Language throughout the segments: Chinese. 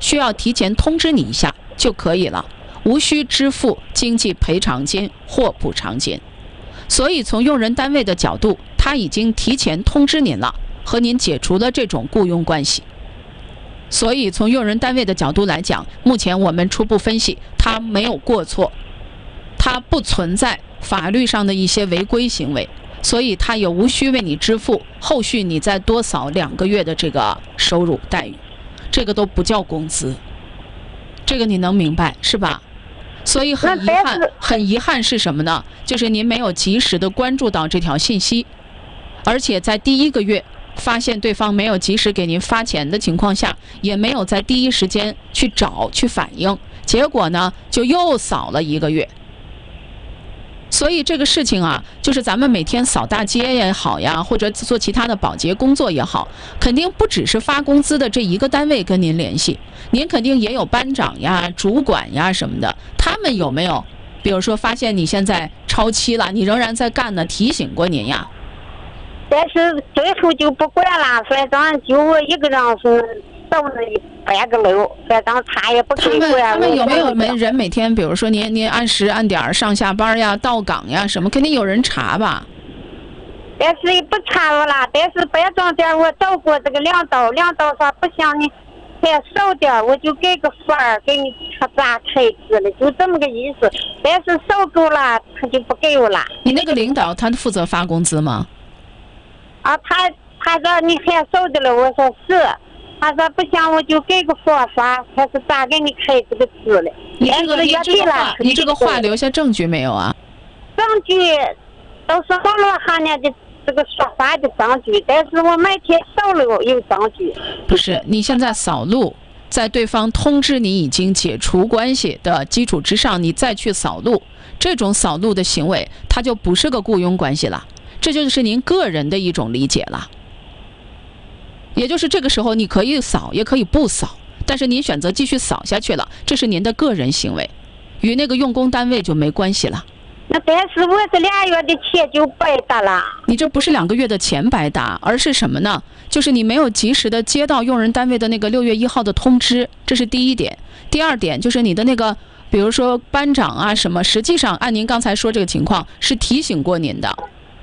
需要提前通知你一下就可以了，无需支付经济赔偿金或补偿金。所以从用人单位的角度，他已经提前通知您了，和您解除了这种雇佣关系。所以从用人单位的角度来讲，目前我们初步分析，他没有过错，他不存在法律上的一些违规行为，所以他也无需为你支付后续你再多扫2个月的这个收入待遇，这个都不叫工资，这个你能明白是吧？所以很遗憾是什么呢？就是您没有及时的关注到这条信息，而且在第1个月发现对方没有及时给您发钱的情况下，也没有在第一时间去找去反映，结果呢就又扫了1个月。所以这个事情啊，就是咱们每天扫大街也好呀，或者做其他的保洁工作也好，肯定不只是发工资的这一个单位跟您联系，您肯定也有班长呀、主管呀什么的，他们有没有比如说发现你现在超期了，你仍然在干呢，提醒过您呀？ 但是最后就不管了，反正就我一个人是走了半个楼，反正他也不给管。 他们有没有人每天，比如说您按时按点上下班呀、到岗呀什么，肯定有人查吧？ 但是也不查我了，但是班长点我找过这个领导说不行，你再少点我就给个分儿，给你咋开支了，就这么个意思。但是少够了他就不给我了。 你那个领导他负责发工资吗？ 啊，他说你还少的了，我说是。他说不行，我就给个方法，他是咋给你开这个支了？ 你这个话留下证据没有啊？ 证据都是网络上面的这个说法的证据，但是我每天扫路有证据。 不是，你现在扫路，在对方通知你已经解除关系的基础之上，你再去扫路，这种扫路的行为，它就不是个雇佣关系了，这就是您个人的一种理解了。也就是这个时候你可以扫也可以不扫，但是您选择继续扫下去了，这是您的个人行为，与那个用工单位就没关系了。 那但是我这2月的钱就白搭了。 你这不是2个月的钱白搭，而是什么呢？就是你没有及时的接到用人单位的那个6月1号的通知，这是第一点。第二点就是你的那个比如说班长啊什么，实际上按您刚才说这个情况是提醒过您的，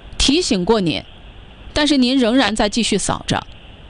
但是您仍然在继续扫着，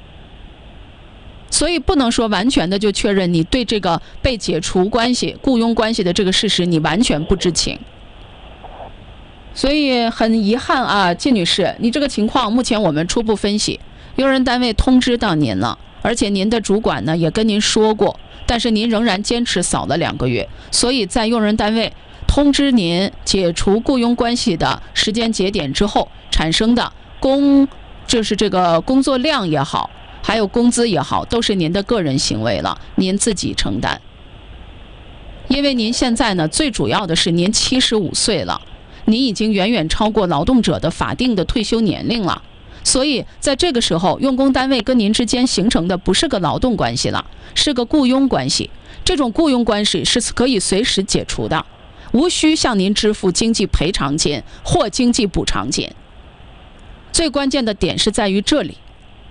所以不能说完全的就确认你对这个被解除关系、雇佣关系的这个事实你完全不知情。所以很遗憾啊，季女士，你这个情况目前我们初步分析，用人单位通知到您了，而且您的主管呢也跟您说过，但是您仍然坚持扫了2个月，所以在用人单位通知您解除雇佣关系的时间节点之后产生的就是这个工作量也好，还有工资也好，都是您的个人行为了，您自己承担。因为您现在呢，最主要的是您75岁了，您已经远远超过劳动者的法定的退休年龄了，所以在这个时候，用工单位跟您之间形成的不是个劳动关系了，是个雇佣关系。这种雇佣关系是可以随时解除的，无需向您支付经济赔偿金或经济补偿金。最关键的点是在于这里，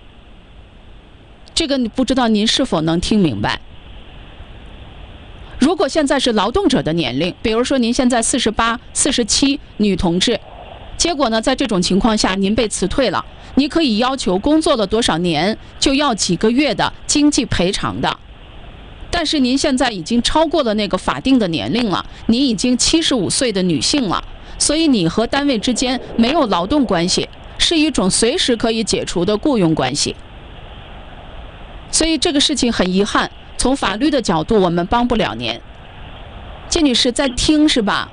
这个不知道您是否能听明白。如果现在是劳动者的年龄，比如说您现在48、47女同志，结果呢在这种情况下您被辞退了，你可以要求工作了多少年就要几个月的经济赔偿的。但是您现在已经超过了那个法定的年龄了，您已经75岁的女性了，所以你和单位之间没有劳动关系，是一种随时可以解除的雇佣关系。所以这个事情很遗憾，从法律的角度我们帮不了您。季女士在听是吧？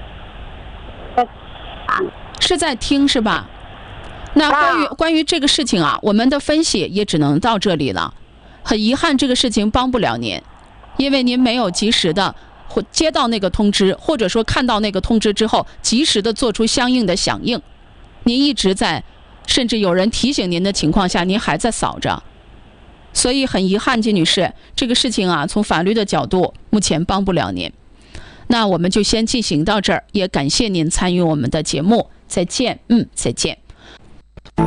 是在听是吧？那关于这个事情啊，我们的分析也只能到这里了。很遗憾这个事情帮不了您，因为您没有及时的接到那个通知，或者说看到那个通知之后及时的做出相应的响应。您一直在甚至有人提醒您的情况下，您还在扫着。所以很遗憾，季女士，这个事情啊，从法律的角度目前帮不了您。那我们就先进行到这儿，也感谢您参与我们的节目，再见。再见。